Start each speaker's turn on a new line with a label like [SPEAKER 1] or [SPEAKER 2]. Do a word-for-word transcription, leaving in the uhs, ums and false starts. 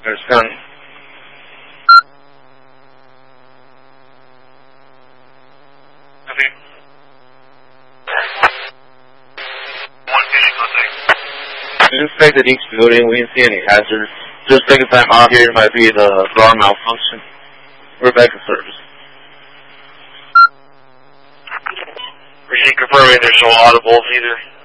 [SPEAKER 1] There's gun.
[SPEAKER 2] Okay. One Phoenix, I'll take.
[SPEAKER 1] We inspected each building. We didn't see any hazards. Just second time out here might be the door malfunction. We're back in service.
[SPEAKER 2] Are you confirming there's no audibles either?